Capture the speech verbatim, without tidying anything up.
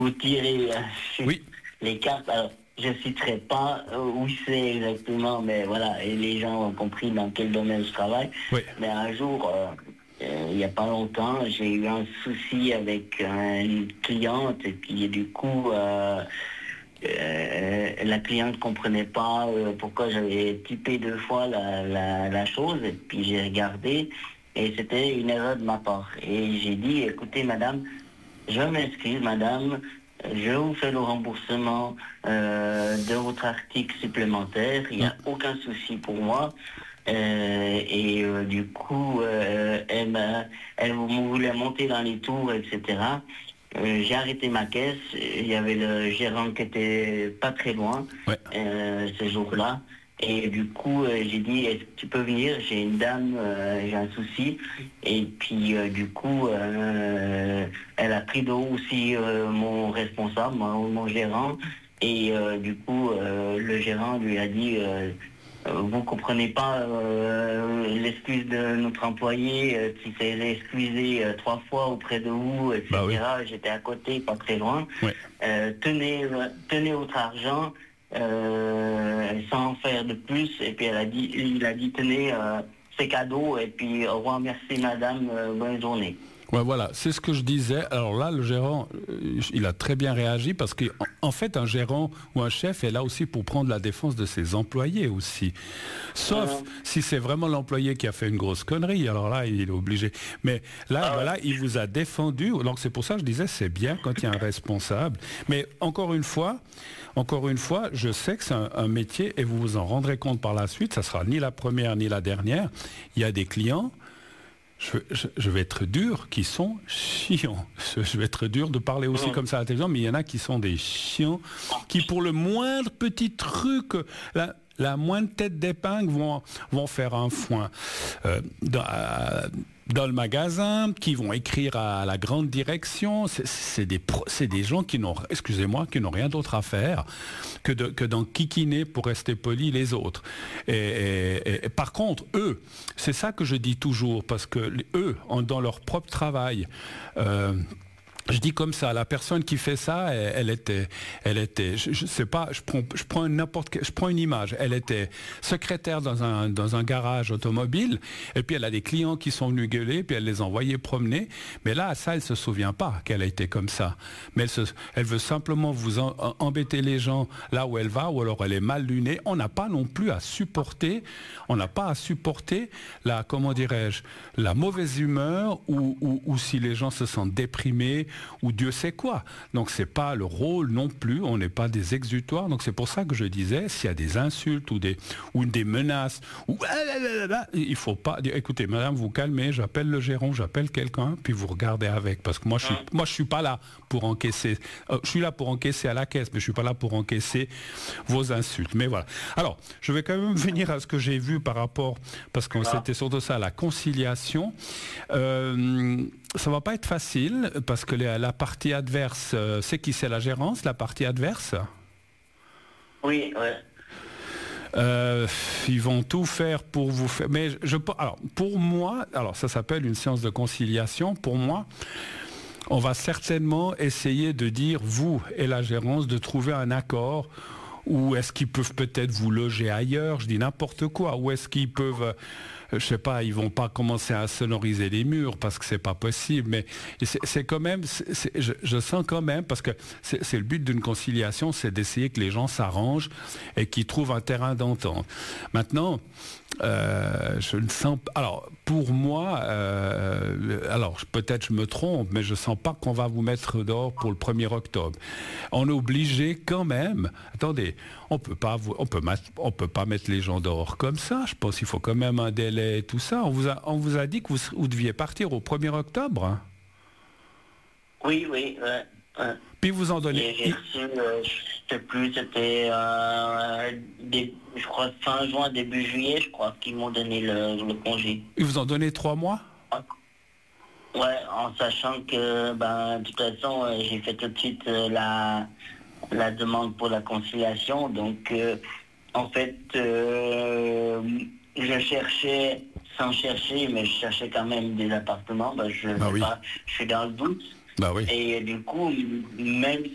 vous tirez euh, Oui. les cartes. Alors, je ne citerai pas euh, où c'est exactement, mais voilà, et les gens ont compris dans quel domaine je travaille. Oui. Mais un jour, euh, euh, il n'y a pas longtemps, j'ai eu un souci avec euh, une cliente, et puis du coup, euh, euh, la cliente ne comprenait pas euh, pourquoi j'avais typé deux fois la, la, la chose, et puis j'ai regardé, et c'était une erreur de ma part. Et j'ai dit, écoutez, madame, je m'excuse, madame, je vous fais le remboursement euh, de votre article supplémentaire, il n'y a aucun souci pour moi. Euh, et euh, du coup, euh, elle, m'a- elle me voulait monter dans les tours, et cetera. Euh, j'ai arrêté ma caisse, il y avait le gérant qui était pas très loin Ouais. euh, ce jour-là. Et du coup, euh, j'ai dit, est-ce que tu peux venir? J'ai une dame, euh, j'ai un souci. Et puis, euh, du coup, euh, elle a pris de haut aussi euh, mon responsable, mon, mon gérant. Et euh, du coup, euh, le gérant lui a dit, euh, euh, vous comprenez pas euh, l'excuse de notre employé euh, qui s'est excusé euh, trois fois auprès de vous, et cetera. Bah oui. J'étais à côté, pas très loin. Ouais. Euh, tenez, euh, tenez votre argent euh, sans faire de plus. Et puis elle a dit, il a dit tenez, euh, c'est cadeau. Et puis au revoir, merci madame, euh, bonne journée. Ouais, voilà, c'est ce que je disais. Alors là, le gérant, euh, il a très bien réagi parce qu'en en fait, un gérant ou un chef est là aussi pour prendre la défense de ses employés aussi. Sauf Mhm. si c'est vraiment l'employé qui a fait une grosse connerie. Alors là, il est obligé. Mais là, Ah voilà, ouais. il vous a défendu. Donc c'est pour ça que je disais, c'est bien quand il y a un responsable. Mais encore une fois, encore une fois, je sais que c'est un, un métier et vous vous en rendrez compte par la suite. Ça sera ni la première ni la dernière. Il y a des clients. Je, je, je vais être dur, qui sont chiants. Je, je vais être dur de parler aussi Mhm. comme ça à la télévision, mais il y en a qui sont des chiants, qui pour le moindre petit truc, la, la moindre tête d'épingle vont, vont faire un foin euh, dans, euh, dans le magasin, qui vont écrire à la grande direction. C'est, c'est, des, pro- c'est des gens qui n'ont, excusez-moi, qui n'ont rien d'autre à faire que, de, que d'enquiquiner, pour rester poli, les autres. Et, et, et, et par contre, eux, c'est ça que je dis toujours, parce que les- eux, en- dans leur propre travail, euh, je dis comme ça, la personne qui fait ça, elle, elle était, elle était, je, je sais pas, je prends, je prends n'importe, quel- je prends une image. Elle était secrétaire dans un dans un garage automobile, et puis elle a des clients qui sont venus gueuler, puis elle les envoyait promener. Mais là, ça, elle se souvient pas qu'elle a été comme ça. Mais elle, se, elle veut simplement vous en, en- embêter les gens là où elle va, ou alors elle est mal lunée. On n'a pas non plus à supporter, on n'a pas à supporter la, comment dirais-je, la mauvaise humeur, ou, ou, ou si les gens se sentent déprimés, ou Dieu sait quoi. Donc c'est pas le rôle non plus, on n'est pas des exutoires. Donc c'est pour ça que je disais, s'il y a des insultes ou des, ou des menaces, ou il faut pas dire, écoutez madame, vous calmez, j'appelle le gérant, j'appelle quelqu'un, puis vous regardez avec. Parce que moi je suis, moi, je suis pas là pour encaisser, euh, je suis là pour encaisser à la caisse, mais je suis pas là pour encaisser vos insultes. Mais voilà. Alors, je vais quand même venir à ce que j'ai vu par rapport, parce que c'était surtout ça, la conciliation. Euh, ça va pas être facile, parce que la, la partie adverse, euh, c'est qui? C'est la gérance, la partie adverse? Oui, ouais. Euh, ils vont tout faire pour vous faire. Mais je, alors, pour moi, alors ça s'appelle une séance de conciliation. Pour moi, on va certainement essayer de dire, vous et la gérance, de trouver un accord. Ou est-ce qu'ils peuvent peut-être vous loger ailleurs? Je dis n'importe quoi. Ou est-ce qu'ils peuvent, je sais pas, ils vont pas commencer à sonoriser les murs parce que c'est pas possible. Mais c'est, c'est quand même, c'est, c'est, je, je sens quand même, parce que c'est, c'est le but d'une conciliation, c'est d'essayer que les gens s'arrangent et qu'ils trouvent un terrain d'entente. Maintenant, euh, je ne sens pas. Alors, pour moi, euh, alors peut-être je me trompe, mais je sens pas qu'on va vous mettre dehors pour le premier octobre. On est obligé quand même. Attendez, on peut pas, vous, on peut, on peut pas mettre les gens dehors comme ça. Je pense qu'il faut quand même un délai et tout ça. On vous a, on vous a dit que vous, vous deviez partir au premier octobre. Hein. Oui, oui, ouais, ouais. Puis vous en donnez. Et j'ai reçu, euh, je sais plus, c'était, euh, des, je crois, fin juin, début juillet, je crois, qu'ils m'ont donné le, le congé. Ils vous en donnez trois mois? Ouais, en sachant que, ben, de toute façon, euh, j'ai fait tout de suite euh, la, la demande pour la conciliation. Donc, euh, en fait, euh, je cherchais, sans chercher, mais je cherchais quand même des appartements. Ben, je Bah sais oui. pas, je suis dans le doute. Bah oui. Et du coup, même